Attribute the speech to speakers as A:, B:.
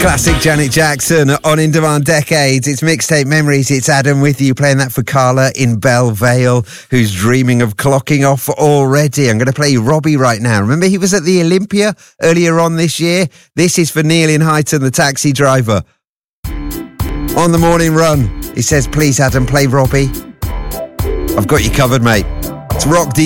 A: Classic Janet Jackson on In Demand Decades. It's Mixtape Memories. It's Adam with you, playing that for Carla in Belle Vale, who's dreaming of clocking off already. I'm going to play Robbie right now. Remember, he was at the Olympia earlier on this year? This is for Neil in Highton, the taxi driver. On the morning run, he says, please, Adam, play Robbie. I've got you covered, mate. It's Rock